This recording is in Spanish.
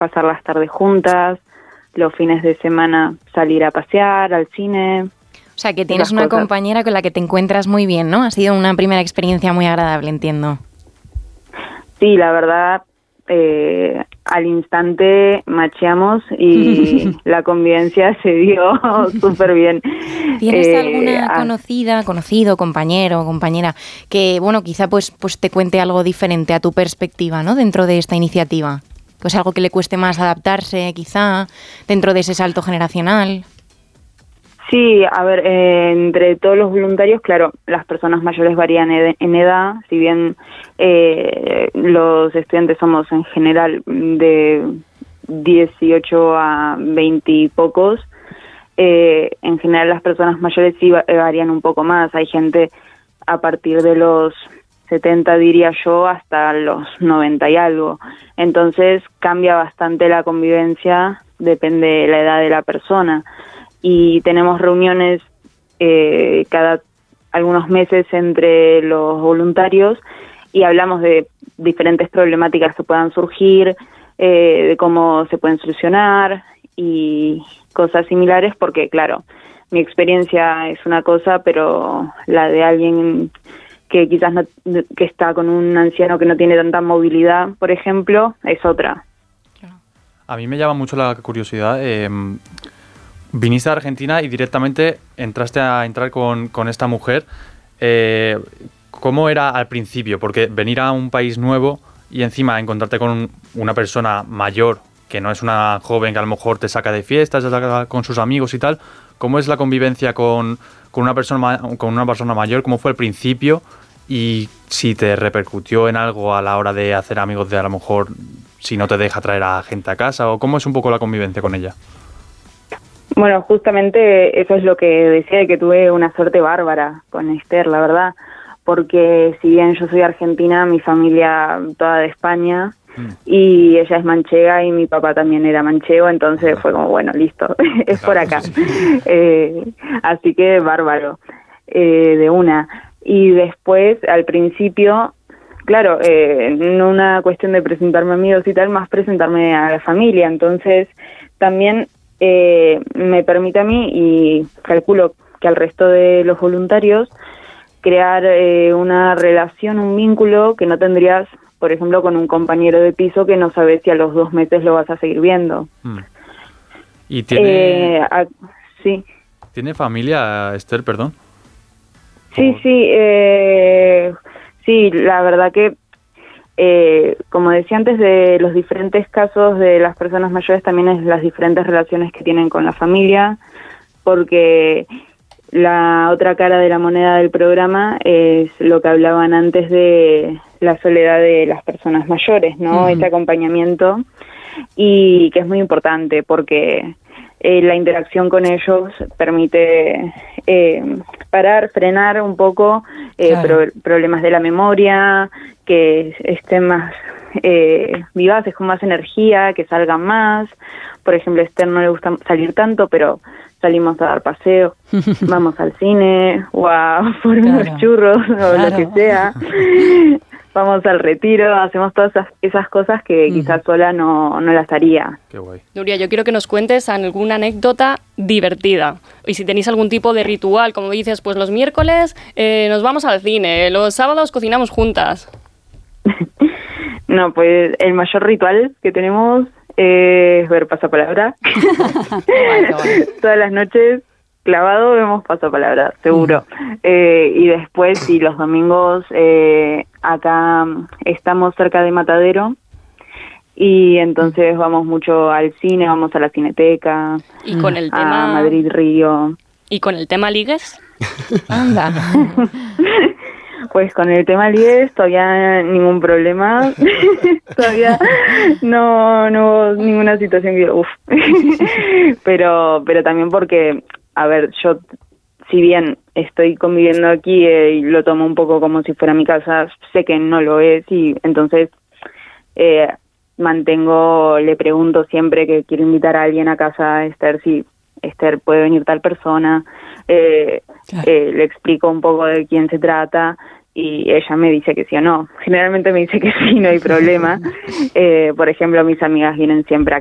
pasar las tardes juntas, los fines de semana salir a pasear, al cine. O sea, que tienes una compañera con la que te encuentras muy bien, ¿no? Ha sido una primera experiencia muy agradable, entiendo. Sí, la verdad, al instante macheamos y la convivencia se dio súper bien. ¿Tienes alguna conocido, compañero o compañera que, bueno, quizá pues te cuente algo diferente a tu perspectiva, ¿no? Dentro de esta iniciativa. Pues algo que le cueste más adaptarse, quizá, dentro de ese salto generacional. Sí, a ver, entre todos los voluntarios, claro, las personas mayores varían en edad, si bien los estudiantes somos en general de 18 a 20 y pocos, en general las personas mayores sí varían un poco más. Hay gente a partir de los 70, diría yo, hasta los 90 y algo. Entonces cambia bastante la convivencia, depende de la edad de la persona. Y tenemos reuniones cada algunos meses entre los voluntarios y hablamos de diferentes problemáticas que puedan surgir, de cómo se pueden solucionar y cosas similares, porque claro, mi experiencia es una cosa, pero la de alguien que quizás no, que está con un anciano que no tiene tanta movilidad, por ejemplo, es otra. A mí me llama mucho la curiosidad. Viniste a Argentina y directamente entraste a entrar con esta mujer. ¿Cómo era al principio? Porque venir a un país nuevo y encima encontrarte con una persona mayor, que no es una joven que a lo mejor te saca de fiestas, te saca con sus amigos y tal. ¿Cómo es la convivencia con una persona mayor? ¿Cómo fue al principio? Y si te repercutió en algo a la hora de hacer amigos, de a lo mejor si no te deja traer a gente a casa, o cómo es un poco la convivencia con ella. Bueno, justamente eso es lo que decía, de que tuve una suerte bárbara con Esther, la verdad, porque si bien yo soy argentina, mi familia toda de España, y ella es manchega y mi papá también era manchego, entonces fue como, bueno, listo, es por acá. Así que bárbaro, de una. Y después, al principio, claro, no una cuestión de presentarme amigos y tal, más presentarme a la familia, entonces también me permite a mí, y calculo que al resto de los voluntarios, crear una relación, un vínculo que no tendrías, por ejemplo, con un compañero de piso que no sabes si a los 2 meses lo vas a seguir viendo. ¿Y tiene, sí. ¿Tiene familia, Esther, perdón? Sí, sí, la verdad que como decía antes, de los diferentes casos de las personas mayores también es las diferentes relaciones que tienen con la familia, porque la otra cara de la moneda del programa es lo que hablaban antes de la soledad de las personas mayores, ¿no? Ese acompañamiento, y que es muy importante porque la interacción con ellos permite frenar un poco problemas de la memoria, que estén más vivaces, con más energía, que salgan más. Por ejemplo, a Esther no le gusta salir tanto, pero salimos a dar paseos, vamos al cine o a por unos churros o lo que sea. Vamos al retiro, hacemos todas esas cosas que quizás sola no las haría. Qué guay. Nuria, yo quiero que nos cuentes alguna anécdota divertida. Y si tenéis algún tipo de ritual, como dices, pues los miércoles nos vamos al cine, los sábados cocinamos juntas. No, pues el mayor ritual que tenemos es ver Pasapalabra. Todas las noches, clavado, vemos Pasapalabra, seguro. Y después, sí, los domingos, acá estamos cerca de Matadero, y entonces vamos mucho al cine, vamos a la Cineteca, y con el tema, a Madrid Río. ¿Y con el tema ligues? Anda. Pues con el tema ligues todavía ningún problema. Todavía no hubo ninguna situación que pero también porque, a ver, yo, si bien estoy conviviendo aquí y lo tomo un poco como si fuera mi casa, sé que no lo es, y entonces le pregunto siempre que quiero invitar a alguien a casa a Esther, si Esther puede venir tal persona, le explico un poco de quién se trata, y ella me dice que sí o no. Generalmente me dice que sí, no hay problema. Por ejemplo, mis amigas vienen siempre a